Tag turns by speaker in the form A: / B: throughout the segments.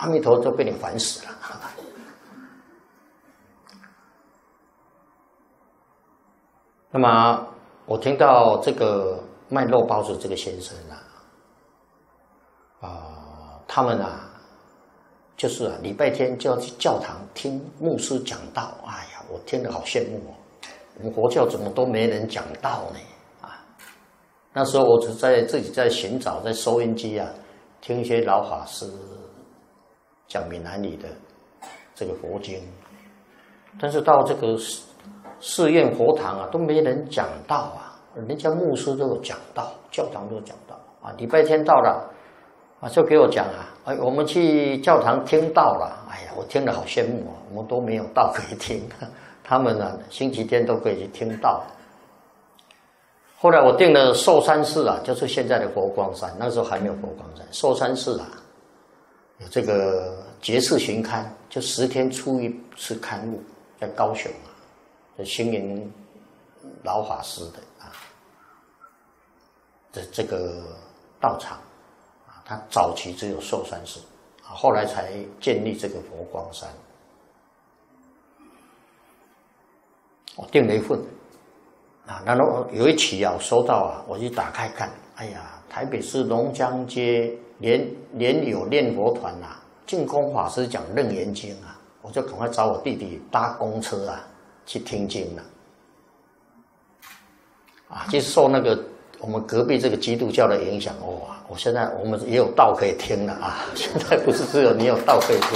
A: 阿弥陀都被你烦死了。那么我听到这个卖肉包子这个先生他们就是礼拜天就要去教堂听牧师讲道。哎呀，我听得好羡慕哦！我们佛教怎么都没人讲道呢？那时候我只自己在寻找，在收音机听一些老法师讲闽南语的这个佛经，但是到这个寺院佛堂都没人讲道人家牧师都有讲道，教堂都有讲道礼拜天到了就给我讲我们去教堂听道了。哎呀，我听得好羡慕我们都没有道可以听，他们星期天都可以去听道。后来我订了寿山寺就是现在的佛光山，那时候还没有佛光山。寿山寺有这个节次巡刊，就10天出一次刊物，在高雄在星云老法师的这个道场他早期只有寿山寺后来才建立这个佛光山。我订了一份然后有一期我收到我去打开看，哎呀，台北市龙江街莲友念佛团净空法师讲《楞严经》我就赶快找我弟弟搭公车去听经了就受那个我们隔壁这个基督教的影响我现在我们也有道可以听了现在不是只有你有道可以听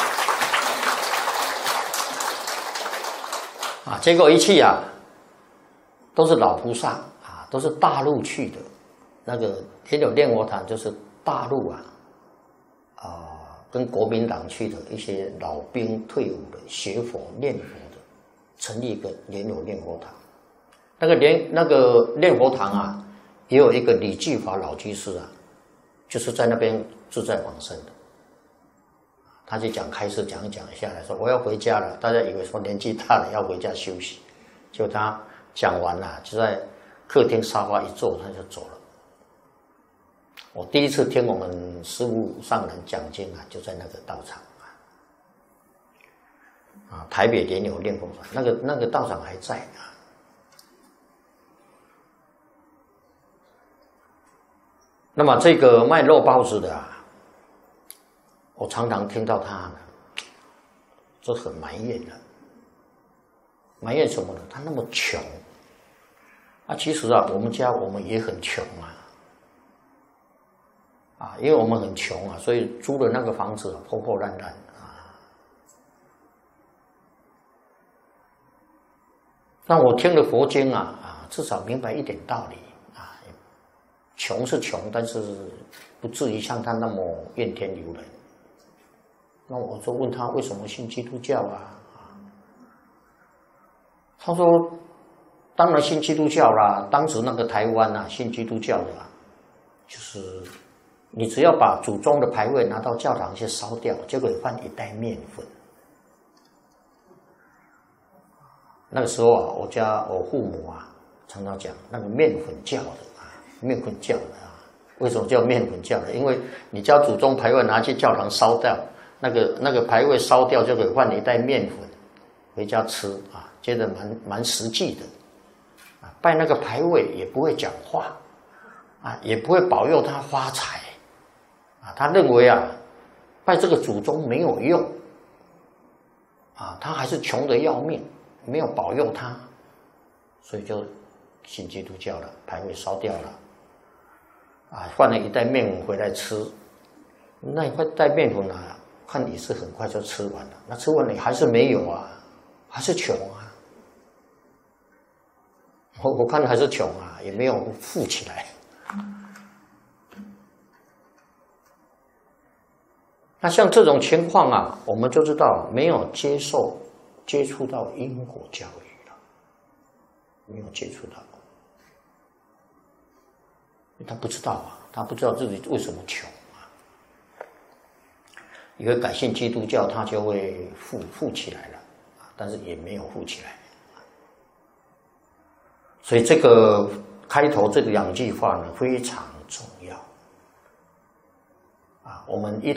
A: 结果一去都是老菩萨都是大陆去的，那个莲友念佛堂就是大陆跟国民党去的一些老兵退伍的学佛念佛的，成立一个莲友念佛堂。那个念佛堂也有一个李继华老居士就是在那边自在往生的。他就开示讲一讲下来说我要回家了，大家以为说年纪大了要回家休息，结果他讲完了就在客厅沙发一坐他就走了。我第一次听我们师父上人讲经就在那个道场台北莲友念佛堂，那个道场还在那么这个卖肉包子的我常常听到他就很埋怨了。埋怨什么呢？他那么穷其实我们也很穷因为我们很穷所以租的那个房子破破烂烂但我听了佛经至少明白一点道理穷是穷，但是不至于像他那么怨天尤人。那我就问他为什么信基督教他说当然信基督教啦，当时那个台湾信基督教的就是你只要把祖宗的牌位拿到教堂去烧掉，就可以换一袋面粉。那个时候我父母常常讲那个面粉教的面粉教的为什么叫面粉教的？因为你将祖宗牌位拿去教堂烧掉，那个牌位烧掉就可以换一袋面粉回家吃觉得蛮实际的拜那个牌位也不会讲话也不会保佑他发财他认为拜这个祖宗没有用他还是穷得要命，没有保佑他，所以就信基督教了，牌位烧掉了换了一袋面粉回来吃。那一袋面粉看也是很快就吃完了，那吃完了还是没有还是穷我看还是穷也没有富起来。那像这种情况我们就知道没有接触到因果教育了，没有接触到，他不知道他不知道自己为什么穷以为改信基督教他就会富起来了但是也没有富起来。所以这个开头这个2句话呢非常重要我们